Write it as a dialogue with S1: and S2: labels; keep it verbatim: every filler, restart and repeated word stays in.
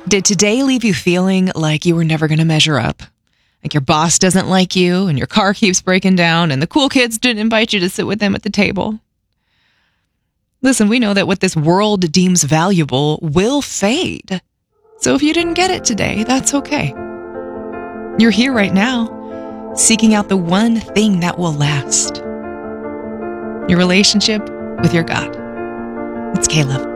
S1: Did today leave you feeling like you were never going to measure up? Like your boss doesn't like you and your car keeps breaking down and the cool kids didn't invite you to sit with them at the table? Listen, we know that what this world deems valuable will fade. So if you didn't get it today, that's okay. You're here right now, seeking out the one thing that will last. Your relationship with your God. It's Caleb.